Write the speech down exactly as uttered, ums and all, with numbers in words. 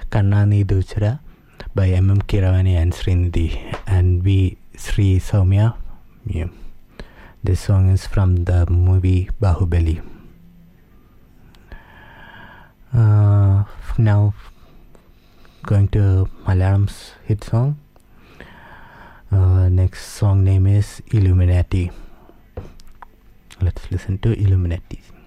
Kannani Duchara by M M Kiravani and Srinidhi, and V. Sri Soumya. Yeah. This song is from the movie Bahubali. Uh, now going to Malayalam's hit song. Uh, next song name is Illuminati. Let's listen to Illuminati.